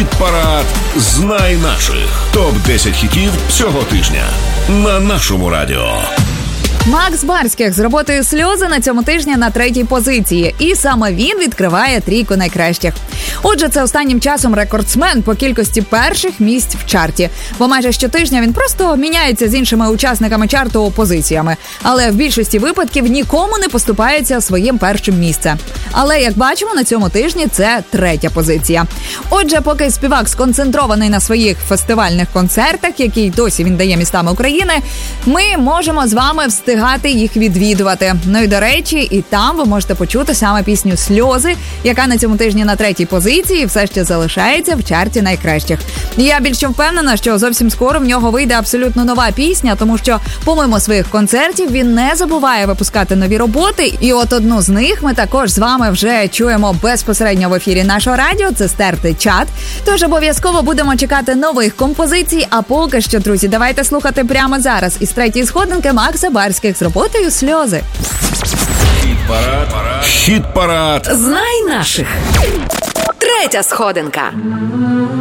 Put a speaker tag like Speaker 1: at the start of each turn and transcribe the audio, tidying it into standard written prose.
Speaker 1: Хіт-парад «Знай наших». Топ-10 хітів цього тижня на нашому радіо.
Speaker 2: Макс Барських з роботою «Сльози» на цьому тижні на 3-й позиції. І саме він відкриває трійку найкращих. Отже, це останнім часом рекордсмен по кількості перших місць в чарті. Бо майже щотижня він просто міняється з іншими учасниками чарту позиціями. Але в більшості випадків нікому не поступається своїм першим місцем. Але, як бачимо, на цьому тижні це 3-я позиція. Отже, поки співак сконцентрований на своїх фестивальних концертах, які досі він дає містами України, ми можемо з вами встигати їх відвідувати. Ну і, до речі, і там ви можете почути саме пісню «Сльози», яка на цьому тижні на 3-й позиції все ще залишається в чарті найкращих. І я більше впевнена, що зовсім скоро в нього вийде абсолютно нова пісня, тому що, помимо своїх концертів, він не забуває випускати нові роботи. І от одну з них ми також з вами вже чуємо безпосередньо в ефірі нашого радіо. Це «Стерти чат». Тож обов'язково будемо чекати нових композицій. А поки що, друзі, давайте слухати прямо зараз із 3-ї сходинки Макса Барських з роботою «Сльози».
Speaker 1: Хіт-парад.
Speaker 3: Знай наших. 3-я сходинка.